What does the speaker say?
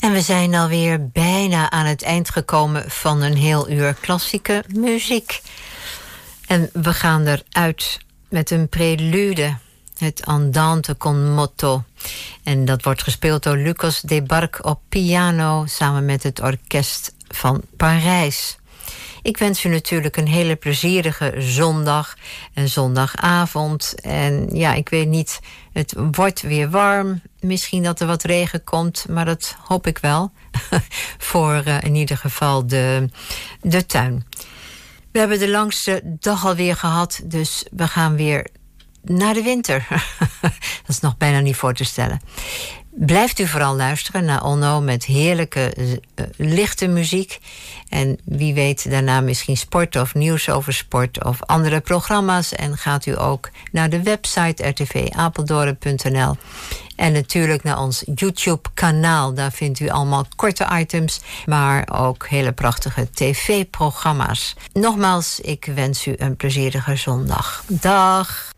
En we zijn alweer bijna aan het eind gekomen van een heel uur klassieke muziek. En we gaan eruit met een prelude, het Andante con moto. En dat wordt gespeeld door Lucas Debargue op piano samen met het orkest van Parijs. Ik wens u natuurlijk een hele plezierige zondag en zondagavond. En ja, ik weet niet, het wordt weer warm. Misschien dat er wat regen komt, maar dat hoop ik wel. Voor in ieder geval de tuin. We hebben de langste dag alweer gehad, dus we gaan weer naar de winter. Dat is nog bijna niet voor te stellen. Blijft u vooral luisteren naar Onno met heerlijke, lichte muziek. En wie weet daarna misschien sport of nieuws over sport of andere programma's. En gaat u ook naar de website rtvapeldoorn.nl. En natuurlijk naar ons YouTube-kanaal. Daar vindt u allemaal korte items, maar ook hele prachtige tv-programma's. Nogmaals, ik wens u een plezierige zondag. Dag!